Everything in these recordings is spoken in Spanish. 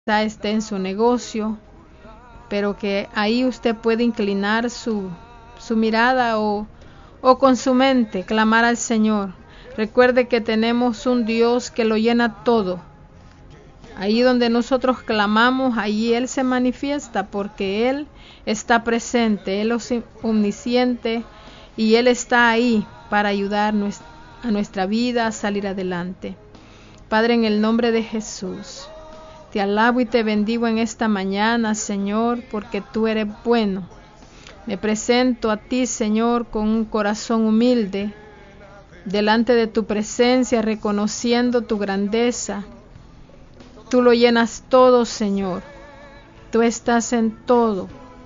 esté en su negocio, pero que ahí usted puede inclinar su mirada o con su mente clamar al Señor. Recuerde que tenemos un Dios que lo llena todo. Ahí donde nosotros clamamos, ahí Él se manifiesta, porque Él está presente, Él es omnisciente y Él está ahí para ayudarnos a nuestra vida a salir adelante. Padre, en el nombre de Jesús, te alabo y te bendigo en esta mañana, Señor, porque tú eres bueno. Me presento a ti, Señor, con un corazón humilde, delante de tu presencia, reconociendo tu grandeza. Tú lo llenas todo, Señor. Tú estás en todo.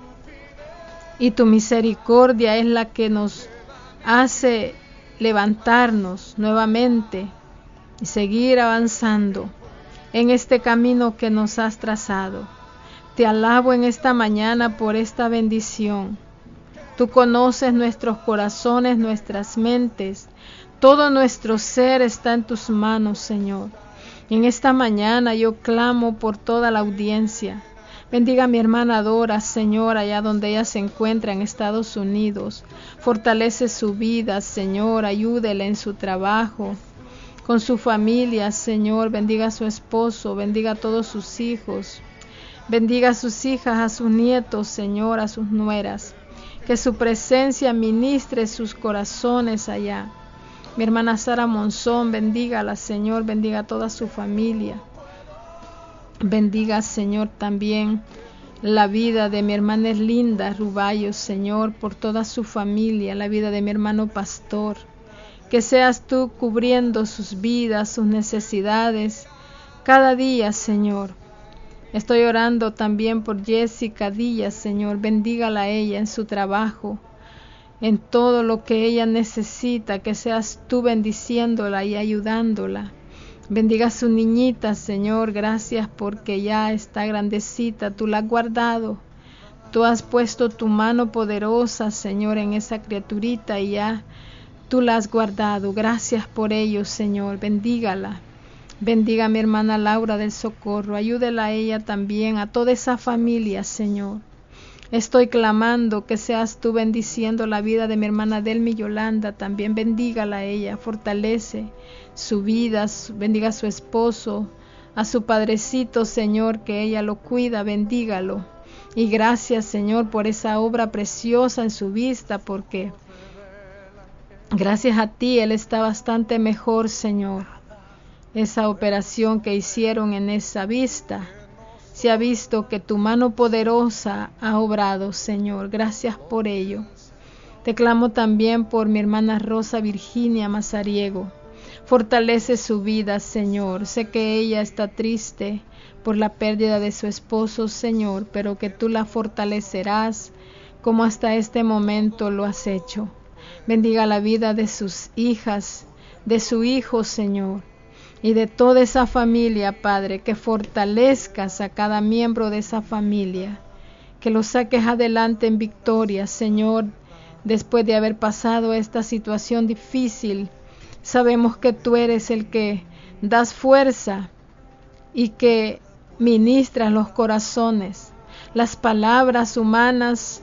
Y tu misericordia es la que nos hace levantarnos nuevamente y seguir avanzando en este camino que nos has trazado. Te alabo en esta mañana por esta bendición. Tú conoces nuestros corazones, nuestras mentes. Todo nuestro ser está en tus manos, Señor. En esta mañana yo clamo por toda la audiencia. Bendiga a mi hermana Dora, Señor, allá donde ella se encuentra en Estados Unidos. Fortalece su vida, Señor, ayúdela en su trabajo, con su familia, Señor. Bendiga a su esposo, bendiga a todos sus hijos. Bendiga a sus hijas, a sus nietos, Señor, a sus nueras. Que su presencia ministre sus corazones allá. Mi hermana Sara Monzón, bendígala, Señor, bendiga a toda su familia. Bendiga, Señor, también la vida de mi hermana Linda Ruballo, Señor, por toda su familia, la vida de mi hermano Pastor. Que seas tú cubriendo sus vidas, sus necesidades, cada día, Señor. Estoy orando también por Jessica Díaz, Señor, bendígala a ella en su trabajo, en todo lo que ella necesita, que seas tú bendiciéndola y ayudándola. Bendiga a su niñita, Señor, gracias porque ya está grandecita, tú la has guardado. Tú has puesto tu mano poderosa, Señor, en esa criaturita y ya tú la has guardado. Gracias por ello, Señor, bendígala. Bendiga a mi hermana Laura del Socorro, ayúdela a ella también, a toda esa familia, Señor. Estoy clamando que seas tú bendiciendo la vida de mi hermana Delmi Yolanda, también bendígala a ella, fortalece su vida, bendiga a su esposo, a su padrecito, Señor, que ella lo cuida, bendígalo. Y gracias, Señor, por esa obra preciosa en su vista, porque gracias a ti él está bastante mejor, Señor. Esa operación que hicieron en esa vista, se ha visto que tu mano poderosa ha obrado, Señor. Gracias por ello. Te clamo también por mi hermana Rosa Virginia Mazariego. Fortalece su vida, Señor. Sé que ella está triste por la pérdida de su esposo, Señor, pero que tú la fortalecerás como hasta este momento lo has hecho. Bendiga la vida de sus hijas, de su hijo, Señor. Y de toda esa familia, Padre, que fortalezcas a cada miembro de esa familia, que lo saques adelante en victoria, Señor, después de haber pasado esta situación difícil. Sabemos que tú eres el que das fuerza y que ministras los corazones. Las palabras humanas,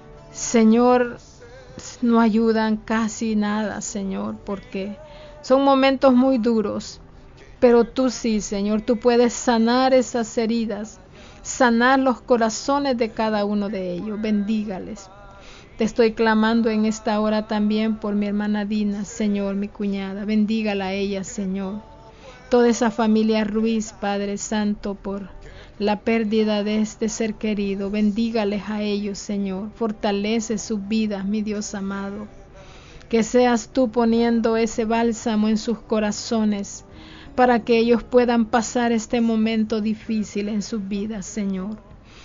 Señor, no ayudan casi nada, Señor, porque son momentos muy duros. Pero tú sí, Señor, tú puedes sanar esas heridas, sanar los corazones de cada uno de ellos. Bendígales. Te estoy clamando en esta hora también por mi hermana Dina, Señor, mi cuñada. Bendígala a ella, Señor. Toda esa familia Ruiz, Padre Santo, por la pérdida de este ser querido. Bendígales a ellos, Señor. Fortalece sus vidas, mi Dios amado. Que seas tú poniendo ese bálsamo en sus corazones, para que ellos puedan pasar este momento difícil en sus vidas, Señor.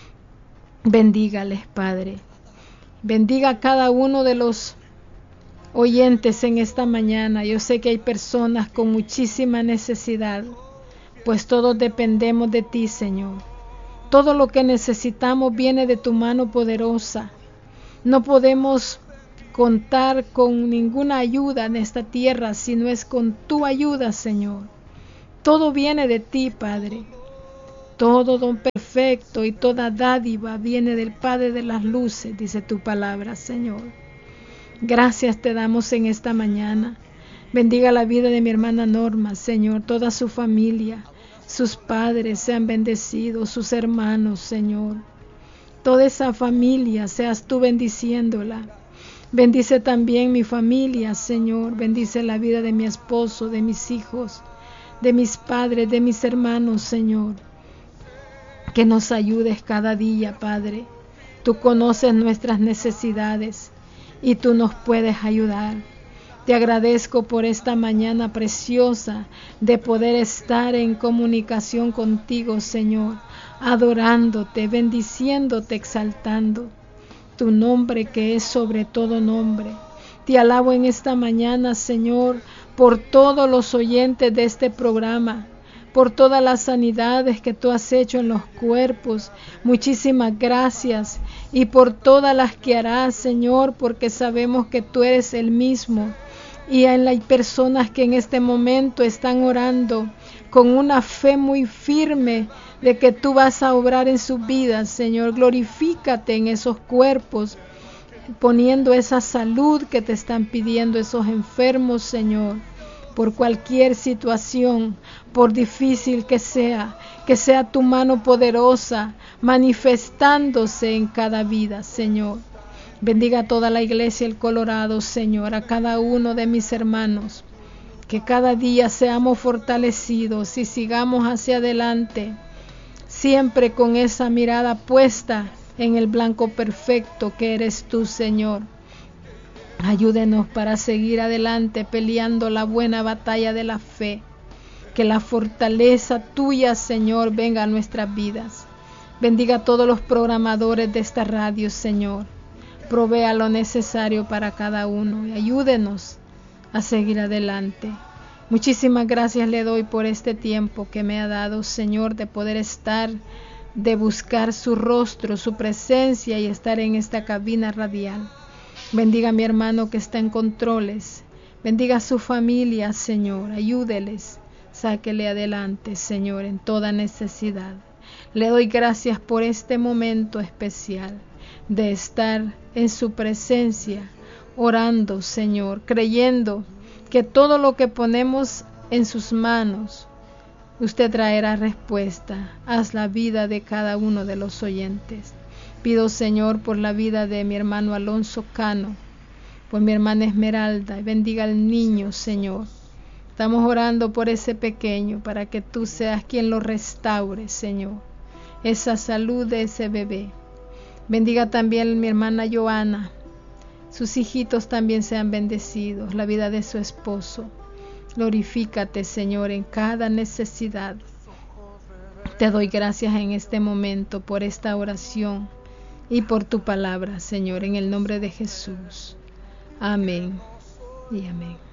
Bendígales, Padre. Bendiga a cada uno de los oyentes en esta mañana. Yo sé que hay personas con muchísima necesidad, pues todos dependemos de ti, Señor. Todo lo que necesitamos viene de tu mano poderosa. No podemos contar con ninguna ayuda en esta tierra si no es con tu ayuda, Señor. Todo viene de ti, Padre. Todo don perfecto y toda dádiva viene del Padre de las luces, dice tu palabra, Señor. Gracias te damos en esta mañana. Bendiga la vida de mi hermana Norma, Señor, toda su familia, sus padres sean bendecidos, sus hermanos, Señor. Toda esa familia, seas tú bendiciéndola. Bendice también mi familia, Señor. Bendice la vida de mi esposo, de mis hijos, de mis padres, de mis hermanos, Señor. Que nos ayudes cada día, Padre. Tú conoces nuestras necesidades y tú nos puedes ayudar. Te agradezco por esta mañana preciosa de poder estar en comunicación contigo, Señor, adorándote, bendiciéndote, exaltando tu nombre que es sobre todo nombre. Te alabo en esta mañana, Señor, por todos los oyentes de este programa, por todas las sanidades que tú has hecho en los cuerpos. Muchísimas gracias, y por todas las que harás, Señor, porque sabemos que tú eres el mismo. Y hay personas que en este momento están orando con una fe muy firme de que tú vas a obrar en sus vidas, Señor. Glorifícate en esos cuerpos, poniendo esa salud que te están pidiendo esos enfermos, Señor, por cualquier situación, por difícil que sea tu mano poderosa manifestándose en cada vida, Señor. Bendiga a toda la iglesia El Colorado, Señor, a cada uno de mis hermanos, que cada día seamos fortalecidos y sigamos hacia adelante, siempre con esa mirada puesta en el blanco perfecto que eres tú, Señor. Ayúdenos para seguir adelante peleando la buena batalla de la fe. Que la fortaleza tuya, Señor, venga a nuestras vidas. Bendiga a todos los programadores de esta radio, Señor. Provea lo necesario para cada uno y ayúdenos a seguir adelante. Muchísimas gracias le doy por este tiempo que me ha dado, Señor, de poder estar, de buscar su rostro, su presencia y estar en esta cabina radial. Bendiga a mi hermano que está en controles. Bendiga a su familia, Señor. Ayúdeles. Sáquele adelante, Señor, en toda necesidad. Le doy gracias por este momento especial de estar en su presencia, orando, Señor, creyendo que todo lo que ponemos en sus manos, usted traerá respuesta. Haz la vida de cada uno de los oyentes. Pido, Señor, por la vida de mi hermano Alonso Cano, por mi hermana Esmeralda, y bendiga al niño, Señor. Estamos orando por ese pequeño, para que tú seas quien lo restaure, Señor, esa salud de ese bebé. Bendiga también a mi hermana Joana, sus hijitos también sean bendecidos, la vida de su esposo. Glorifícate, Señor, en cada necesidad. Te doy gracias en este momento por esta oración y por tu palabra, Señor, en el nombre de Jesús. Amén y amén.